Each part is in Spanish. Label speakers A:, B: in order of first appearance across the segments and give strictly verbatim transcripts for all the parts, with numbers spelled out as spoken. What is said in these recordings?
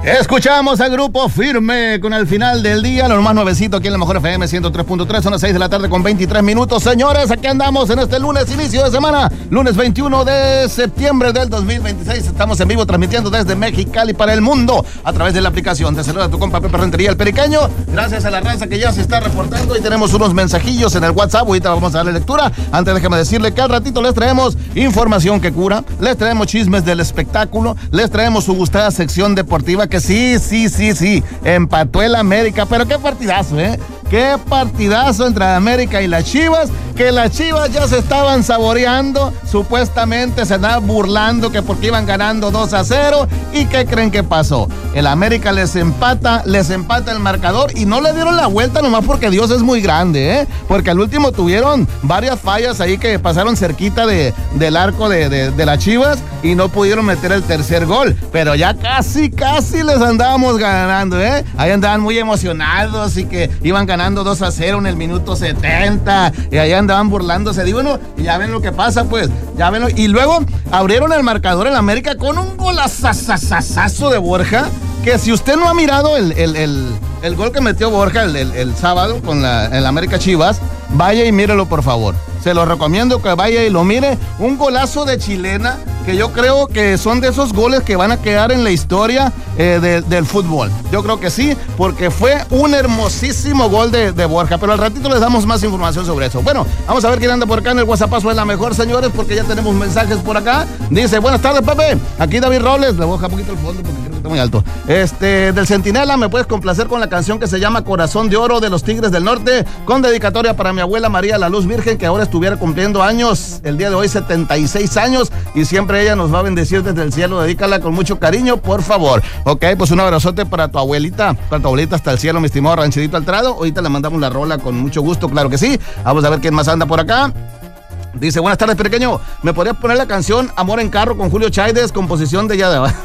A: Escuchamos al grupo Firme con el final del día, lo más nuevecito aquí en la Mejor F M ciento tres punto tres, son las seis de la tarde con veintitrés minutos. Señores, aquí andamos en este lunes, inicio de semana, lunes veintiuno de septiembre del dos mil veintiséis. Estamos en vivo transmitiendo desde Mexicali para el mundo a través de la aplicación. Te saluda tu compa Pepe Rentería, el Periqueño. Gracias a la raza que ya se está reportando y tenemos unos mensajillos en el WhatsApp. Ahorita vamos a darle lectura. Antes déjame decirle que al ratito les traemos información que cura, les traemos chismes del espectáculo, les traemos su gustada sección deportiva que sí, sí, sí, sí, empató el América, pero qué partidazo, ¿eh? Qué partidazo entre América y las Chivas, que las Chivas ya se estaban saboreando, supuestamente se andaban burlando que porque iban ganando dos a cero, ¿y qué creen que pasó? El América les empata, les empata el marcador y no le dieron la vuelta nomás porque Dios es muy grande, ¿eh? Porque al último tuvieron varias fallas ahí que pasaron cerquita de, del arco de, de, de las Chivas y no pudieron meter el tercer gol, pero ya casi, casi les andábamos ganando, ¿eh? Ahí andaban muy emocionados y que iban ganando dos a cero en el minuto setenta y ahí andaban burlándose. Digo, bueno, y ya ven lo que pasa, pues, ya ven lo, y luego abrieron el marcador en América con un golazazazazo de Borja, que si usted no ha mirado el, el, el, el gol que metió Borja el, el, el sábado con la, el América Chivas, vaya y mírelo por favor. Se lo recomiendo que vaya y lo mire. Un golazo de chilena que yo creo que son de esos goles que van a quedar en la historia eh, de, del fútbol. Yo creo que sí, porque fue un hermosísimo gol de, de Borja. Pero al ratito les damos más información sobre eso. Bueno, vamos a ver quién anda por acá en el WhatsApp. Es la mejor, señores, porque ya tenemos mensajes por acá. Dice, buenas tardes, Pepe. Aquí David Robles. Le voy a bajar un poquito el fondo porque creo que está muy alto. Este, del Centinela, ¿me puedes complacer con la canción que se llama Corazón de Oro de los Tigres del Norte? Con dedicatoria para mi abuela María La Luz Virgen, que ahora estuviera cumpliendo años, el día de hoy setenta y seis años, y siempre ella nos va a bendecir desde el cielo. Dedícala con mucho cariño, por favor. Ok, pues un abrazote para tu abuelita, para tu abuelita hasta el cielo, mi estimado Rancherito Alterado. Ahorita le mandamos la rola con mucho gusto, claro que sí. Vamos a ver quién más anda por acá. Dice, buenas tardes, Pequeño. ¿Me podrías poner la canción Amor en Carro con Julio Chaides, composición de Yada?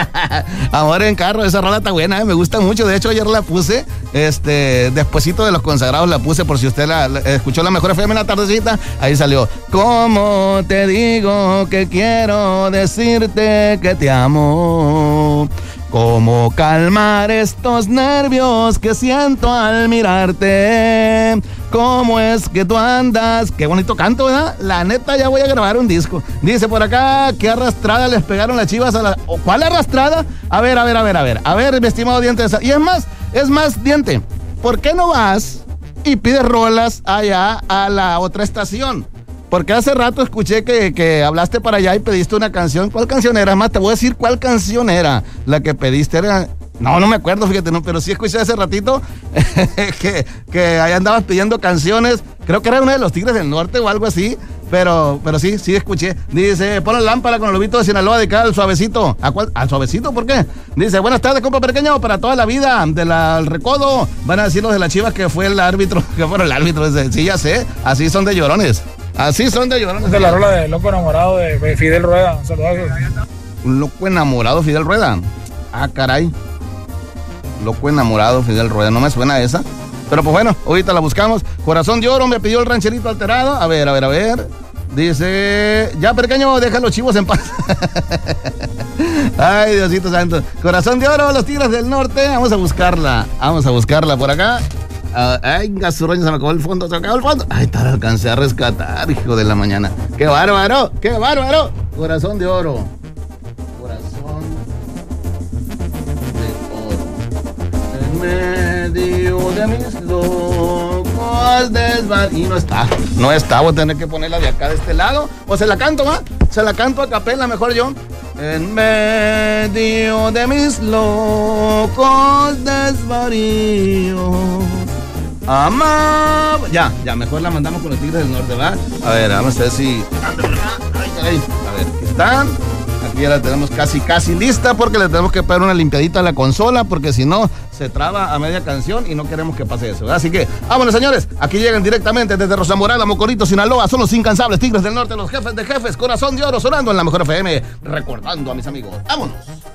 A: Amor en Carro, esa rola está buena, ¿eh? Me gusta mucho. De hecho, ayer la puse, este, despuesito de Los Consagrados la puse, por si usted la, la escuchó la Mejor F M en la tardecita, ahí salió. ¿Cómo te digo que quiero decirte que te amo? ¿Cómo calmar estos nervios que siento al mirarte? ¿Cómo es que tú andas? Qué bonito canto, ¿verdad? La neta, ya voy a grabar un disco. Dice por acá, ¿qué arrastrada les pegaron las Chivas a la... ¿Cuál arrastrada? A ver, a ver, a ver, a ver. A ver, mi estimado Diente. Y es más, es más, Diente, ¿por qué no vas y pides rolas allá a la otra estación? Porque hace rato escuché que, que hablaste para allá y pediste una canción. ¿Cuál canción era? Más te voy a decir cuál canción era la que pediste. Era... No, no me acuerdo, fíjate, no, pero sí escuché hace ratito que, que ahí andabas pidiendo canciones. Creo que era una de los Tigres del Norte o algo así. Pero, pero sí, sí escuché. Dice, pon la lámpara con el lobito de Sinaloa de cada al suavecito. ¿A cuál? ¿Al suavecito? ¿Por qué? Dice, buenas tardes, compa Pequeño, para toda la vida de la, el recodo. Van a decir los de las Chivas que fue el árbitro, que fueron el árbitro. Sí, ya sé, así son de llorones. Así son de llorones.
B: De la rola de Loco Enamorado de Fidel Rueda. Saludos.
A: Un loco enamorado, Fidel Rueda. Ah, caray. Loco enamorado, Fidel Rueda. No me suena esa. Pero pues bueno, ahorita la buscamos. Corazón de Oro, me pidió el Rancherito Alterado. A ver, a ver, a ver. Dice, ya Pequeño, deja los chivos en paz. Ay, Diosito santo. Corazón de Oro, los Tigres del Norte. Vamos a buscarla. Vamos a buscarla por acá. Uh, ay, gasurroño, se me acabó el fondo, se me acabó el fondo. Ay, te la alcancé a rescatar, hijo de la mañana. ¡Qué bárbaro! ¡Qué bárbaro! Corazón de Oro. Corazón de Oro. En medio de mis locos desvaríos. Y no está, no está. Voy a tener que ponerla de acá, de este lado. O se la canto, ¿va? Se la canto a capela, mejor yo. En medio de mis locos desvaríos. Amá. Ya, ya, mejor la mandamos con los Tigres del Norte, ¿va? A ver, vamos a ver si... Ay, caray. A ver, aquí están. Aquí ya la tenemos casi, casi lista porque le tenemos que pegar una limpiadita a la consola porque si no, se traba a media canción y no queremos que pase eso, ¿verdad? Así que, vámonos, señores. Aquí llegan directamente desde Rosa Morada, Mocorito, Sinaloa. Son los incansables Tigres del Norte, los jefes de jefes. Corazón de Oro sonando en la Mejor F M. Recordando a mis amigos. ¡Vámonos!